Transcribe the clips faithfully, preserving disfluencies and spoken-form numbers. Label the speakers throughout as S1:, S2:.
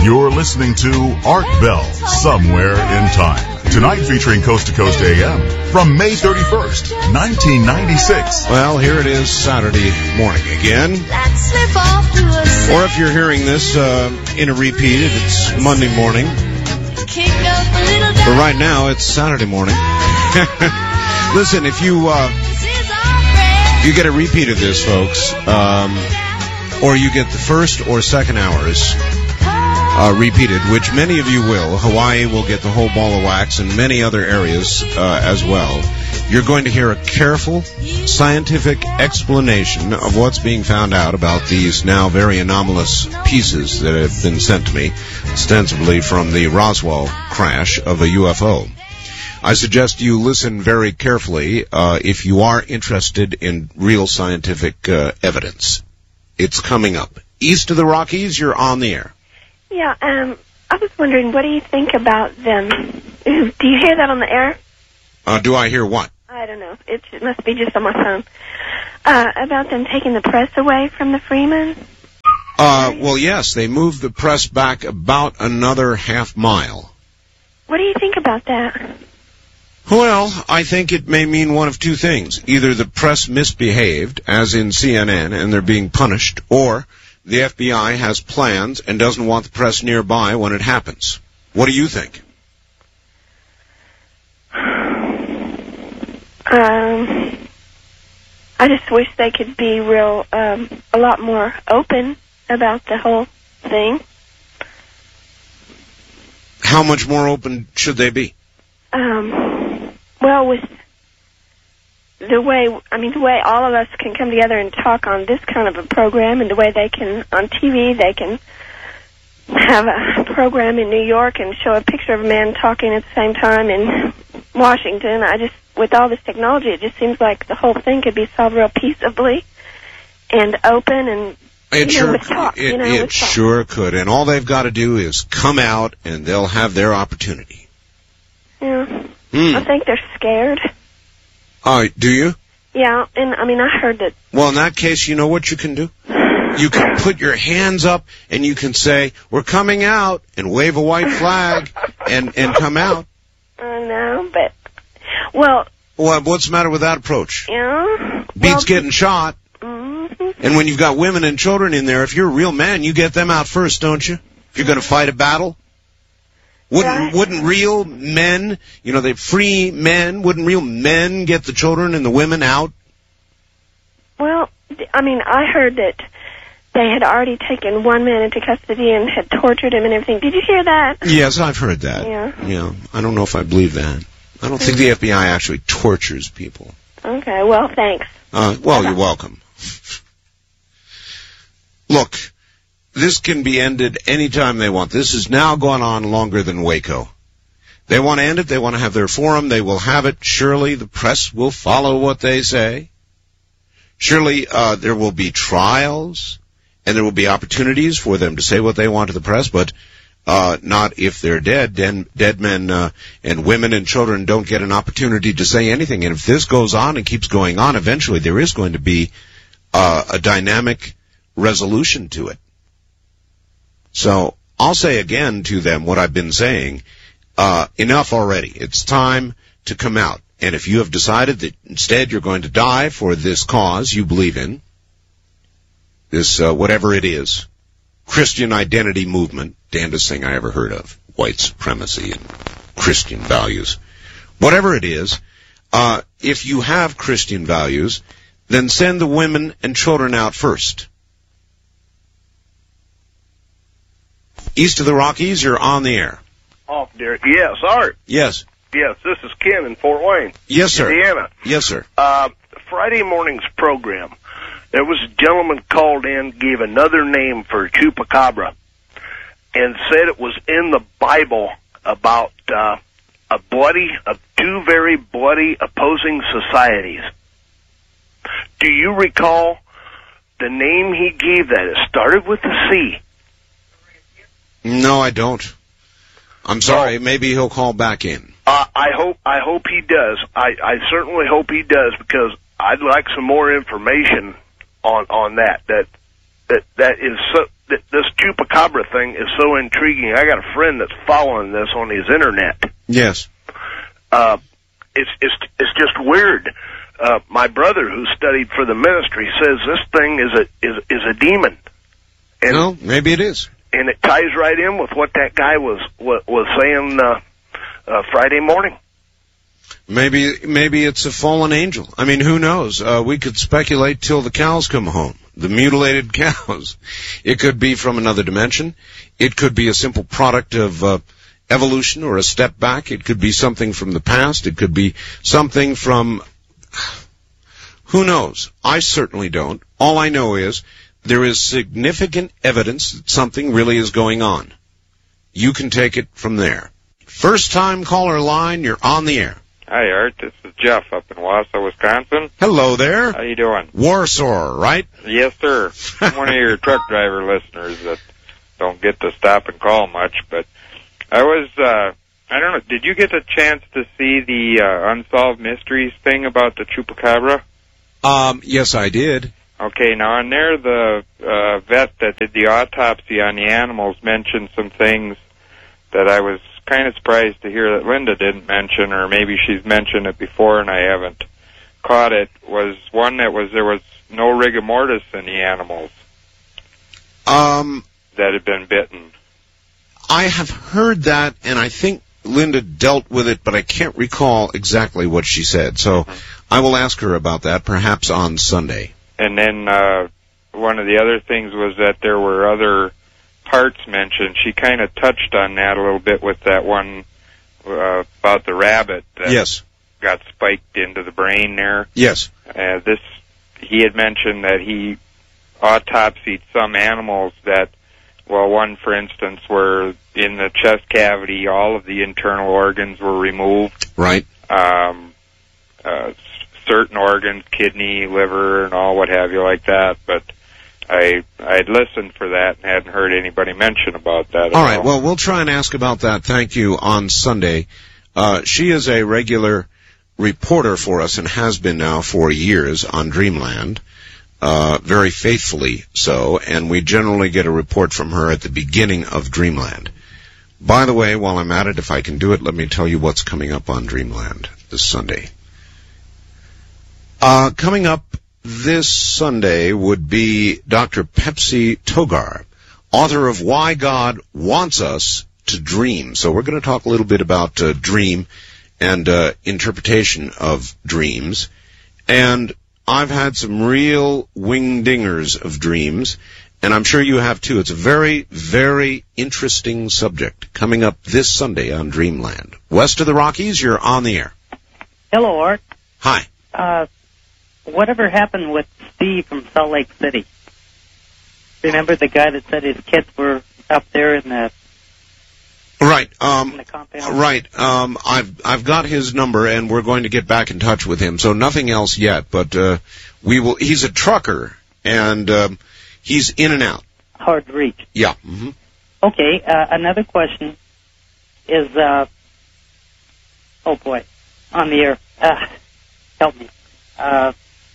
S1: You're listening to Art Bell, Somewhere in Time. Tonight featuring Coast to Coast A M from May thirty-first, nineteen ninety-six.
S2: Well, here it is Saturday morning again. Or if you're hearing this uh, in a repeat, it's Monday morning. But right now, it's Saturday morning. Listen, if you uh, you get a repeat of this, folks, um, or you get the first or second hours Uh, repeated, which many of you will. Hawaii will get the whole ball of wax, and many other areas uh, as well. You're going to hear a careful, scientific explanation of what's being found out about these now very anomalous pieces that have been sent to me, ostensibly from the Roswell crash of a U F O. I suggest you listen very carefully uh, if you are interested in real scientific uh, evidence. It's coming up. East of the Rockies, you're on the air.
S3: Yeah, um, I was wondering, what do you think about them? Do you hear that on the air?
S2: Uh, do I hear what?
S3: I don't know. It, it must be just on my phone. Uh, about them taking the press away from the Freeman?
S2: Uh, well, yes, they moved the press back about another half mile.
S3: What do you think about that?
S2: Well, I think it may mean one of two things. Either the press misbehaved, as in C N N, and they're being punished, or the F B I has plans and doesn't want the press nearby when it happens. What do you think?
S3: Um, I just wish they could be real, um, a lot more open about the whole thing.
S2: How much more open should they be?
S3: Um, well, with the way, I mean, the way all of us can come together and talk on this kind of a program, and the way they can, on T V, they can have a program in New York and show a picture of a man talking at the same time in Washington. I just, with all this technology, it just seems like the whole thing could be solved real peaceably and open and,
S2: it
S3: you
S2: sure,
S3: know, with talk.
S2: It,
S3: you know,
S2: it
S3: with talk.
S2: sure could. And all they've got to do is come out, and they'll have their opportunity.
S3: Yeah.
S2: Mm.
S3: I think they're scared.
S2: Uh, do you?
S3: Yeah, and I mean, I heard that.
S2: Well, in that case, you know what you can do? You can put your hands up and you can say, "We're coming out," and wave a white flag and, and come out.
S3: I know, but, well.
S2: Well, what's the matter with that approach?
S3: Yeah.
S2: Beats
S3: well,
S2: getting shot.
S3: Mm-hmm.
S2: And when you've got women and children in there, if you're a real man, you get them out first, don't you? If you're going to fight a battle. Wouldn't
S3: right.
S2: wouldn't real men, you know, they free men, wouldn't real men get the children and the women out?
S3: Well, I mean, I heard that they had already taken one man into custody and had tortured him and everything. Did you hear that?
S2: Yes, I've heard that.
S3: Yeah.
S2: Yeah. I don't know if I believe that. I don't think the F B I actually tortures people.
S3: Okay, well, thanks.
S2: Uh, well, you're welcome. Look, this can be ended any time they want. This has now gone on longer than Waco. They want to end it. They want to have their forum. They will have it. Surely the press will follow what they say. Surely uh, there will be trials, and there will be opportunities for them to say what they want to the press, but uh, not if they're dead. Den- dead men uh, and women and children don't get an opportunity to say anything. And if this goes on and keeps going on, eventually there is going to be uh, a dynamic resolution to it. So I'll say again to them what I've been saying, uh, enough already. It's time to come out. And if you have decided that instead you're going to die for this cause you believe in, this, uh, whatever it is, Christian identity movement, damnedest thing I ever heard of, white supremacy and Christian values, whatever it is, uh, if you have Christian values, then send the women and children out first. East of the Rockies, you're on the air.
S4: Off, Derek. Yes, Art.
S2: Yes.
S4: Yes, this is Ken in Fort Wayne.
S2: Yes, sir.
S4: Indiana.
S2: Yes, sir.
S4: Uh, Friday morning's program, there was a gentleman called in, gave another name for chupacabra, and said it was in the Bible about uh, a bloody, of two very bloody opposing societies. Do you recall the name he gave that? It started with a C.
S2: No, I don't. I'm sorry. Well, maybe he'll call back in.
S4: Uh, I hope I hope he does. I, I certainly hope he does, because I'd like some more information on on that. That that that is so th- this chupacabra thing is so intriguing. I got a friend that's following this on his internet.
S2: Yes.
S4: Uh, it's it's it's just weird. Uh, my brother, who studied for the ministry, says this thing is a is is a demon. And,
S2: well, maybe it is.
S4: And it ties right in with what that guy was was, was saying uh, uh, Friday morning.
S2: Maybe maybe it's a fallen angel. I mean, who knows? Uh, we could speculate till the cows come home, the mutilated cows. It could be from another dimension. It could be a simple product of uh, evolution or a step back. It could be something from the past. It could be something from... Who knows? I certainly don't. All I know is there is significant evidence that something really is going on. You can take it from there. First time caller line, you're on the air.
S5: Hi, Art. This is Jeff up in Wausau, Wisconsin.
S2: Hello there.
S5: How you doing?
S2: Warsaw, right?
S5: Yes, sir. I'm one of your truck driver listeners that don't get to stop and call much, but I was, uh, I don't know, did you get a chance to see the uh, Unsolved Mysteries thing about the chupacabra?
S2: Um, yes, I did.
S5: Okay, now on there, the uh, vet that did the autopsy on the animals mentioned some things that I was kind of surprised to hear that Linda didn't mention, or maybe she's mentioned it before and I haven't caught it. Was one that was there was no rigor mortis in the animals
S2: um,
S5: that had been bitten.
S2: I have heard that, and I think Linda dealt with it, but I can't recall exactly what she said. So I will ask her about that, perhaps on Sunday.
S5: And then uh, one of the other things was that there were other parts mentioned. She kind of touched on that a little bit with that one uh, about the rabbit that
S2: yes.
S5: got spiked into the brain there.
S2: Yes.
S5: Uh, this he had mentioned that he autopsied some animals that, well, one, for instance, where in the chest cavity all of the internal organs were removed.
S2: Right.
S5: Um, uh, certain organs, kidney, liver, and all what have you like that, but I I had listened for that and hadn't heard anybody mention about that at
S2: all right,
S5: all.
S2: well, we'll try and ask about that, thank you, on Sunday. Uh, she is a regular reporter for us and has been now for years on Dreamland, uh, very faithfully so, and we generally get a report from her at the beginning of Dreamland. By the way, while I'm at it, if I can do it, let me tell you what's coming up on Dreamland this Sunday. Uh, coming up this Sunday would be Doctor Pepsi Togar, author of Why God Wants Us to Dream. So we're going to talk a little bit about uh, dream and uh, interpretation of dreams. And I've had some real wing-dingers of dreams, and I'm sure you have too. It's a very, very interesting subject coming up this Sunday on Dreamland. West of the Rockies, you're on the air.
S6: Hello, Art.
S2: Hi.
S6: Uh, whatever happened with Steve from Salt Lake City? Remember the guy that said his kids were up there in the
S2: Right. Um,
S6: in the compound?
S2: Right. Um, I've I've got his number, and we're going to get back in touch with him. So nothing else yet, but uh, we will. He's a trucker, and um, he's in and out.
S6: Hard to reach.
S2: Yeah. Mm-hmm.
S6: Okay. Uh, another question is, uh, oh boy, on the air. Uh, help me. Uh,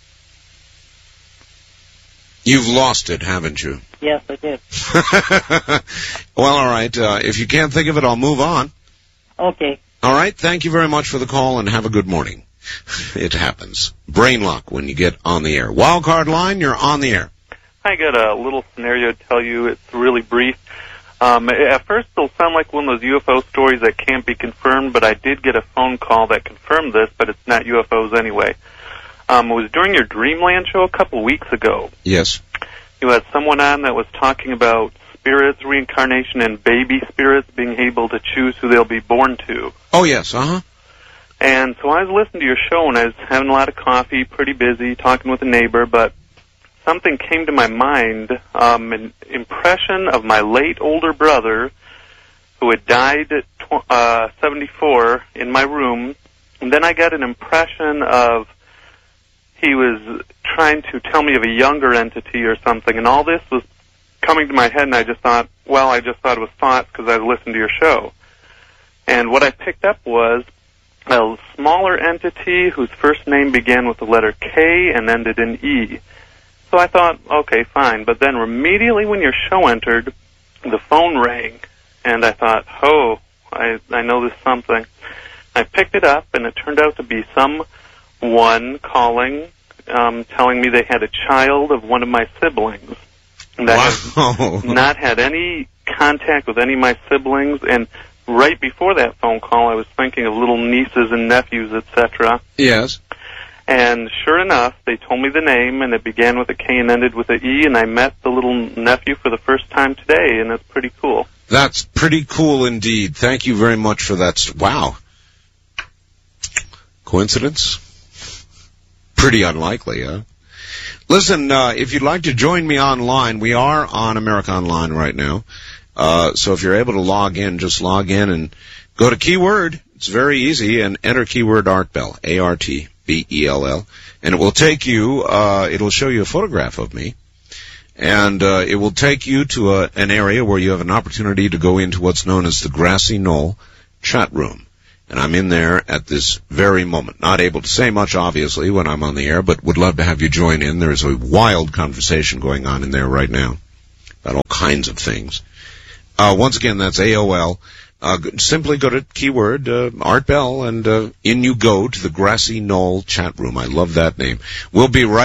S2: You've lost it, haven't you?
S6: yes, I did.
S2: Well, all right. Uh, if you can't think of it, I'll move on.
S6: Okay.
S2: All right. Thank you very much for the call, and have a good morning. It happens. Brain lock when you get on the air. Wildcard line, you're on the air.
S7: I got a little scenario to tell you. It's really brief. Um, at first, it'll sound like one of those U F O stories that can't be confirmed, but I did get a phone call that confirmed this, but it's not U F Os anyway. Um, it was during your Dreamland show a couple weeks ago.
S2: Yes.
S7: You had someone on that was talking about spirits, reincarnation, and baby spirits being able to choose who they'll be born to.
S2: Oh, yes. Uh-huh.
S7: And so I was listening to your show, and I was having a lot of coffee, pretty busy, talking with a neighbor, but something came to my mind, um, an impression of my late older brother who had died at tw- uh, seventy-four in my room, and then I got an impression of he was trying to tell me of a younger entity or something, and all this was coming to my head, and I just thought, well, I just thought it was thoughts because I listened to your show. And what I picked up was a smaller entity whose first name began with the letter K and ended in E. So I thought, okay, fine. But then immediately when your show entered, the phone rang, and I thought, oh, I, I know this something. I picked it up, and it turned out to be someone calling, um, telling me they had a child of one of my siblings. And I
S2: Wow.
S7: have not had any contact with any of my siblings, and right before that phone call, I was thinking of little nieces and nephews, et cetera.
S2: Yes.
S7: And sure enough, they told me the name, and it began with a K and ended with an E, and I met the little nephew for the first time today, and it's pretty cool.
S2: That's pretty cool indeed. Thank you very much for that. Wow. Coincidence? Pretty unlikely, huh? Listen, uh, if you'd like to join me online, we are on America Online right now. Uh, so if you're able to log in, just log in and go to keyword. It's very easy, and enter keyword Art Bell, A R T B E L L, and it will take you, uh, it'll show you a photograph of me, and uh, it will take you to a, an area where you have an opportunity to go into what's known as the Grassy Knoll chat room. And I'm in there at this very moment. Not able to say much, obviously, when I'm on the air, but would love to have you join in. There's a wild conversation going on in there right now about all kinds of things. Uh, once again, that's A O L. Uh, simply go to keyword uh, Art Bell, and uh, in you go to the Grassy Knoll chat room. I love that name. We'll be right